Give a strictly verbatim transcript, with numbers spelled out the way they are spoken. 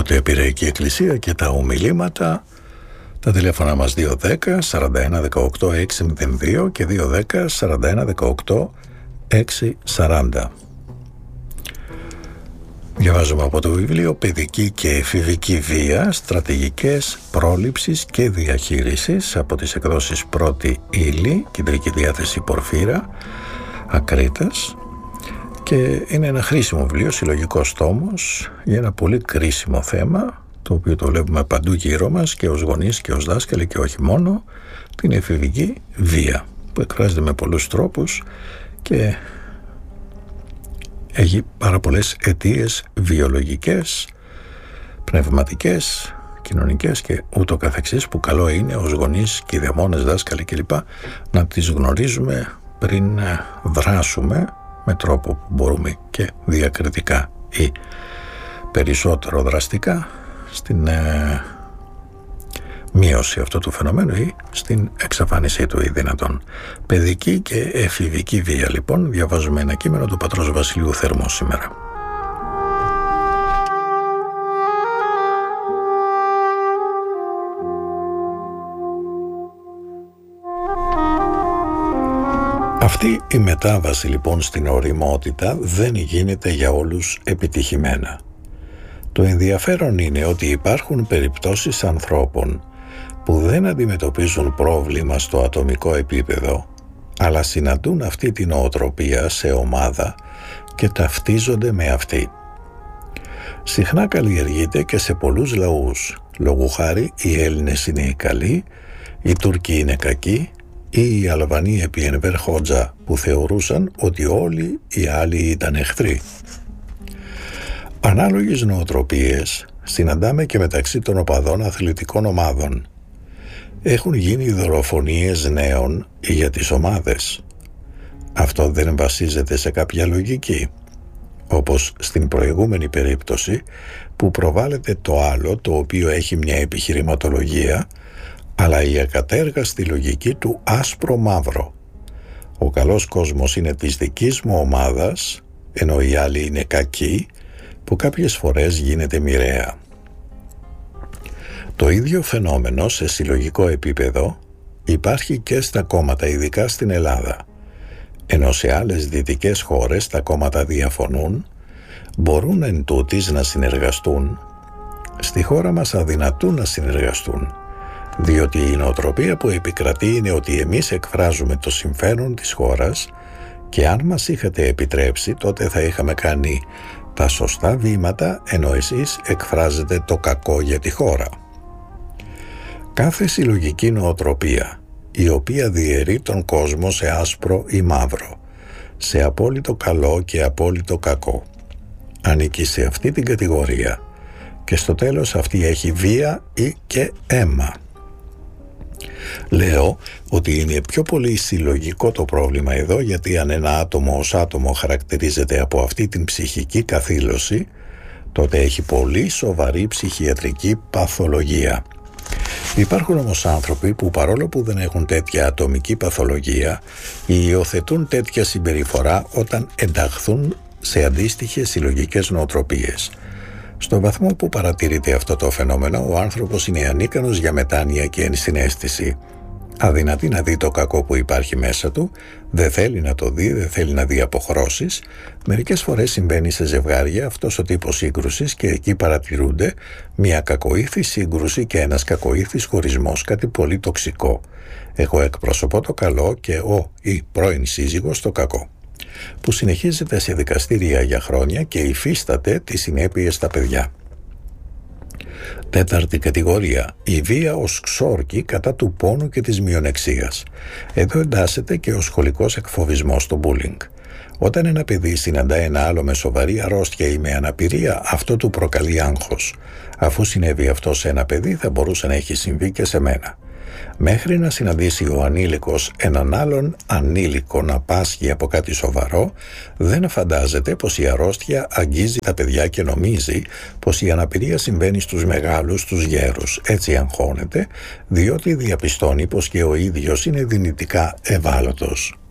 Ακούτε Πειραϊκή Εκκλησία και τα ομιλήματα. Τα τηλέφωνα μας δύο δέκα σαράντα ένα δεκαοκτώ εξακόσια δύο και δύο δέκα σαράντα ένα δεκαοκτώ εξακόσια σαράντα. Διαβάζουμε από το βιβλίο «Παιδική και εφηβική βία, στρατηγικές πρόληψης και διαχείρισης» από τις εκδόσεις Πρώτη Ύλη, Κεντρική Διάθεση Πορφύρα, Ακρίτας, και είναι ένα χρήσιμο βιβλίο, συλλογικός τόμος, για ένα πολύ κρίσιμο θέμα, το οποίο το βλέπουμε παντού γύρω μας και ως γονείς και ως δάσκαλοι και όχι μόνο, την εφηβική βία, που εκφράζεται με πολλούς τρόπους και έχει πάρα πολλές αιτίες βιολογικές, πνευματικές, κοινωνικές και ούτω καθεξής, που καλό είναι ως γονείς και δαιμόνες, δάσκαλοι κλπ. Να τις γνωρίζουμε πριν δράσουμε με τρόπο που μπορούμε και διακριτικά ή περισσότερο δραστικά στην ε, μείωση αυτού του φαινομένου ή στην εξαφάνισή του ή δυνατόν. Παιδική και εφηβική βία, λοιπόν, διαβάζουμε ένα κείμενο του πατρός Βασιλείου Θερμού σήμερα. Αυτή η μετάβαση, λοιπόν, στην ωριμότητα δεν γίνεται για όλους επιτυχημένα. Το ενδιαφέρον είναι ότι υπάρχουν περιπτώσεις ανθρώπων που δεν αντιμετωπίζουν πρόβλημα στο ατομικό επίπεδο, αλλά συναντούν αυτή την νοοτροπία σε ομάδα και ταυτίζονται με αυτή. Συχνά καλλιεργείται και σε πολλούς λαούς. Λόγου χάρη, οι Έλληνες είναι οι καλοί, οι Τούρκοι είναι κακοί, ή οι Αλβανοί επί Ενβέρ Χότζα, που θεωρούσαν ότι όλοι οι άλλοι ήταν εχθροί. Ανάλογες νοοτροπίες συναντάμε και μεταξύ των οπαδών αθλητικών ομάδων. Έχουν γίνει δολοφονίες νέων για τις ομάδες. Αυτό δεν βασίζεται σε κάποια λογική, όπως στην προηγούμενη περίπτωση που προβάλλεται το άλλο, το οποίο έχει μια επιχειρηματολογία, αλλά η ακατέργαστη λογική του άσπρο-μαύρο. Ο καλός κόσμος είναι της δικής μου ομάδας, ενώ οι άλλοι είναι κακοί, που κάποιες φορές γίνεται μοιραία. Το ίδιο φαινόμενο σε συλλογικό επίπεδο υπάρχει και στα κόμματα, ειδικά στην Ελλάδα. Ενώ σε άλλες δυτικές χώρες τα κόμματα διαφωνούν, μπορούν εν τούτης να συνεργαστούν, στη χώρα μας αδυνατούν να συνεργαστούν, διότι η νοοτροπία που επικρατεί είναι ότι εμείς εκφράζουμε το συμφέρον της χώρας και αν μας είχατε επιτρέψει, τότε θα είχαμε κάνει τα σωστά βήματα, ενώ εσείς εκφράζετε το κακό για τη χώρα. Κάθε συλλογική νοοτροπία, η οποία διαιρεί τον κόσμο σε άσπρο ή μαύρο, σε απόλυτο καλό και απόλυτο κακό, ανήκει σε αυτή την κατηγορία και στο τέλος αυτή έχει βία ή και αίμα. Λέω ότι είναι πιο πολύ συλλογικό το πρόβλημα εδώ, γιατί αν ένα άτομο ως άτομο χαρακτηρίζεται από αυτή την ψυχική καθήλωση, τότε έχει πολύ σοβαρή ψυχιατρική παθολογία. Υπάρχουν όμως άνθρωποι που, παρόλο που δεν έχουν τέτοια ατομική παθολογία, υιοθετούν τέτοια συμπεριφορά όταν ενταχθούν σε αντίστοιχες συλλογικές νοοτροπίες. Στον βαθμό που παρατηρείται αυτό το φαινόμενο, ο άνθρωπος είναι ανίκανος για μετάνοια και ενσυναίσθηση. Αδυνατεί να δει το κακό που υπάρχει μέσα του, δεν θέλει να το δει, δεν θέλει να δει αποχρώσεις. Μερικές φορές συμβαίνει σε ζευγάρια αυτός ο τύπος σύγκρουσης και εκεί παρατηρούνται μια κακοήθη σύγκρουση και ένας κακοήθης χωρισμός, κάτι πολύ τοξικό. Εγώ εκπροσωπώ το καλό και ο ή πρώην σύζυγος το κακό, που συνεχίζεται σε δικαστήρια για χρόνια και υφίσταται τις συνέπειες στα παιδιά. Τέταρτη κατηγορία, η βία ως ξόρκι κατά του πόνου και της μειονεξίας. Εδώ εντάσσεται και ο σχολικός εκφοβισμός, το bullying. Όταν ένα παιδί συναντά ένα άλλο με σοβαρή αρρώστια ή με αναπηρία, αυτό του προκαλεί άγχος. Αφού συνέβη αυτό σε ένα παιδί, θα μπορούσε να έχει συμβεί και σε μένα. Μέχρι να συναντήσει ο ανήλικος έναν άλλον ανήλικο να πάσχει από κάτι σοβαρό, δεν φαντάζεται πως η αρρώστια αγγίζει τα παιδιά και νομίζει πως η αναπηρία συμβαίνει στους μεγάλους, στους γέρους. Έτσι αγχώνεται, διότι διαπιστώνει πως και ο ίδιος είναι δυνητικά ευάλωτος.